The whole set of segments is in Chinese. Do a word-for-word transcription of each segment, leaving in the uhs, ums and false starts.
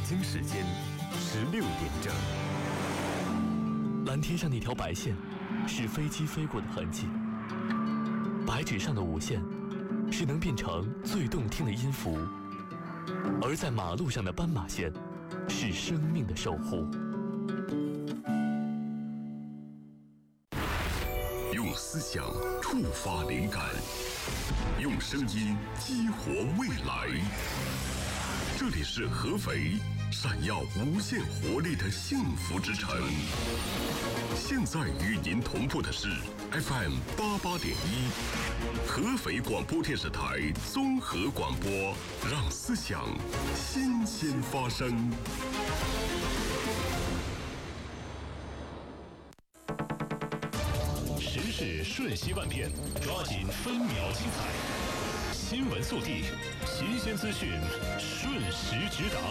京时间十六点整。蓝天上那条白线是飞机飞过的痕迹，白纸上的五线是能变成最动听的音符，而在马路上的斑马线是生命的守护。 用思想触发灵感，用声音激活未来。这里是合肥，闪耀无限活力的幸福之城。现在与您同步的是 F M 八八点一，合肥广播电视台综合广播，让思想新鲜发生。 时事瞬息万变，抓紧分秒精彩。新闻速递，新鲜资讯，瞬时直达。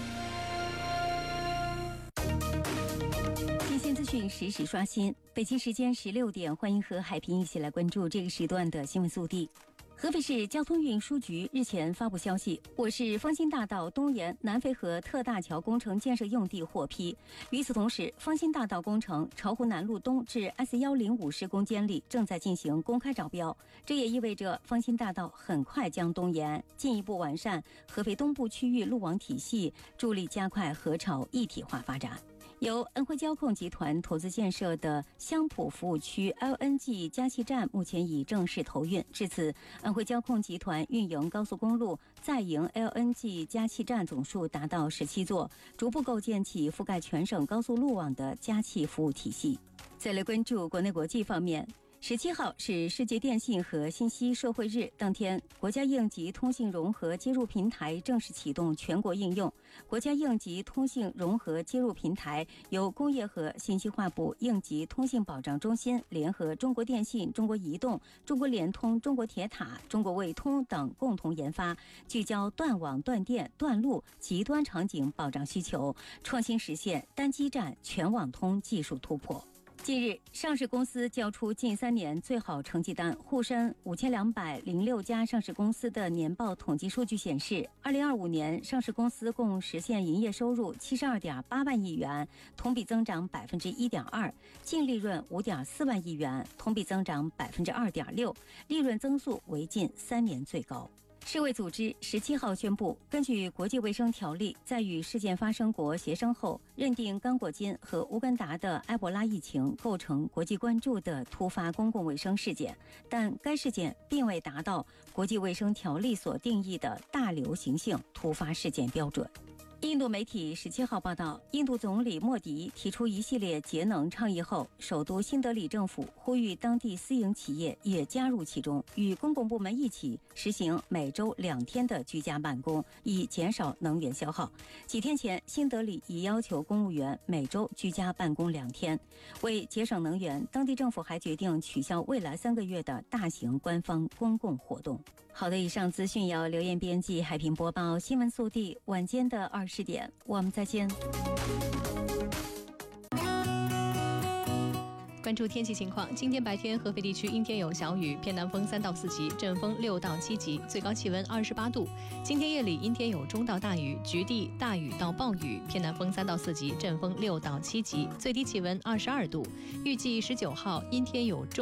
新鲜资讯实时刷新。北京时间十六点，欢迎和海平一起来关注这个时段的新闻速递。合肥市交通运输局日前发布消息，我市方兴大道东沿南淝河特大桥工程建设用地获批。与此同时，方兴大道工程巢湖南路东至 S 一零五施工监理正在进行公开招标，这也意味着方兴大道很快将东延，进一步完善合肥东部区域路网体系，助力加快河潮一体化发展。由恩惠交控集团投资建设的香浦服务区 L N G 加气站目前已正式投运。至此，恩惠交控集团运营高速公路在营 L N G 加气站总数达到十七座，逐步构建起覆盖全省高速路网的加气服务体系。再来关注国内国际方面。十七号是世界电信和信息社会日，当天，国家应急通信融合接入平台正式启动全国应用。国家应急通信融合接入平台由工业和信息化部应急通信保障中心联合中国电信、中国移动、中国联通、中国铁塔、中国卫通等共同研发，聚焦断网、断电、断路极端场景保障需求，创新实现单基站全网通技术突破。近日，上市公司交出近三年最好成绩单。沪深五千两百零六家上市公司的年报统计数据显示，二零二五年上市公司共实现营业收入七十二点八万亿元，同比增长百分之一点二，净利润五点四万亿元，同比增长百分之二点六，利润增速为近三年最高。世卫组织十七号宣布，根据国际卫生条例，在与事件发生国协商后，认定刚果金和乌干达的埃博拉疫情构成国际关注的突发公共卫生事件，但该事件并未达到国际卫生条例所定义的大流行性突发事件标准。印度媒体十七号报道，印度总理莫迪提出一系列节能倡议后，首都新德里政府呼吁当地私营企业也加入其中，与公共部门一起实行每周两天的居家办公，以减少能源消耗。几天前，新德里已要求公务员每周居家办公两天。为节省能源，当地政府还决定取消未来三个月的大型官方公共活动。好的，以上资讯由刘艳编辑，海平播报。新闻速递，晚间的二十点，我们再见。 关注天气情况，今天白天合肥地区阴天有小雨，偏南风三到四级，阵风六到七级，最高气温二十八度。今天夜里阴天有中到大雨，局地大雨到暴雨，偏南风三到四级，阵风六到七级，最低气温二十二度。预计十九号阴天有中